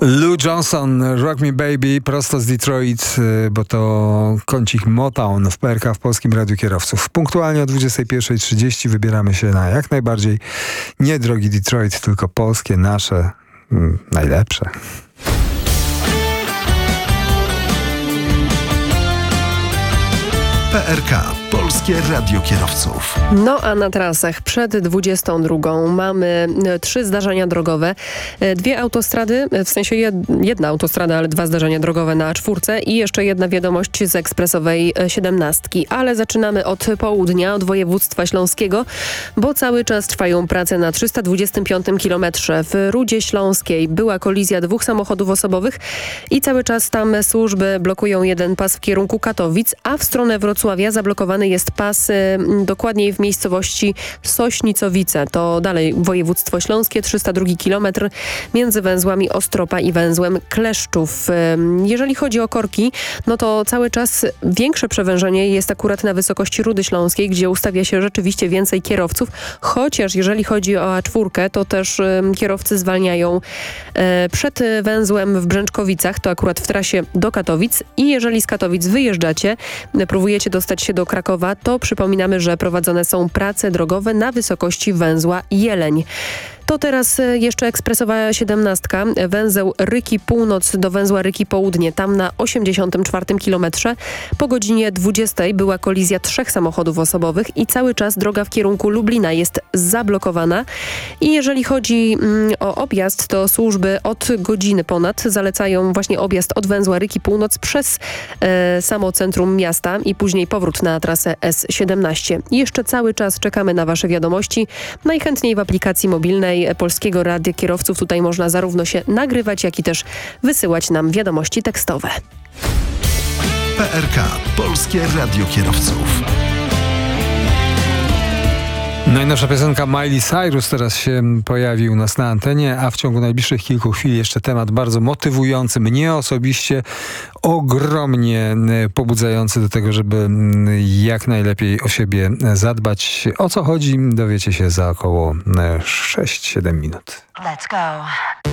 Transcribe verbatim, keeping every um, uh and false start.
Lou Johnson, Rock Me Baby, prosto z Detroit, bo to kącik Motown w P R K w Polskim Radiu Kierowców. Punktualnie o dwudziestej pierwszej trzydzieści wybieramy się na jak najbardziej nie drogi Detroit, tylko polskie, nasze, mm, najlepsze. P R K, Polskie Radio Kierowców. No a na trasach przed dwudziestą drugą mamy trzy zdarzenia drogowe, dwie autostrady, w sensie jedna autostrada, ale dwa zdarzenia drogowe na A cztery i jeszcze jedna wiadomość z ekspresowej siedemnastki. Ale zaczynamy od południa, od województwa śląskiego, bo cały czas trwają prace na trzysta dwudziestym piątym kilometrze. W Rudzie Śląskiej była kolizja dwóch samochodów osobowych i cały czas tam służby blokują jeden pas w kierunku Katowic, a w stronę Wrocławia zablokowany jest pas y, dokładniej w miejscowości Sośnicowice. To dalej województwo śląskie, trzysta drugi kilometr między węzłami Ostropa i węzłem Kleszczów. Y, jeżeli chodzi o korki, no to cały czas większe przewężenie jest akurat na wysokości Rudy Śląskiej, gdzie ustawia się rzeczywiście więcej kierowców, chociaż jeżeli chodzi o A cztery, to też y, kierowcy zwalniają y, przed węzłem w Brzęczkowicach, to akurat w trasie do Katowic, i jeżeli z Katowic wyjeżdżacie, y, próbujecie dostać się do Krakowa, to przypominamy, że prowadzone są prace drogowe na wysokości węzła Jeleń. To teraz jeszcze ekspresowa siedemnastka, węzeł Ryki Północ do węzła Ryki Południe, tam na osiemdziesiątym czwartym kilometrze. Po godzinie dwudziestej była kolizja trzech samochodów osobowych i cały czas droga w kierunku Lublina jest zablokowana. I jeżeli chodzi mm, o objazd, to służby od godziny ponad zalecają właśnie objazd od węzła Ryki Północ przez e, samo centrum miasta i później powrót na trasę S siedemnaście. I jeszcze cały czas czekamy na Wasze wiadomości, najchętniej w aplikacji mobilnej Polskiego Radia Kierowców. Tutaj można zarówno się nagrywać, jak i też wysyłać nam wiadomości tekstowe. P R K, Polskie Radio Kierowców. Najnowsza piosenka Miley Cyrus teraz się pojawi u nas na antenie, a w ciągu najbliższych kilku chwil jeszcze temat bardzo motywujący, mnie osobiście ogromnie pobudzający do tego, żeby jak najlepiej o siebie zadbać. O co chodzi, dowiecie się za około sześć siedem minut. Let's go.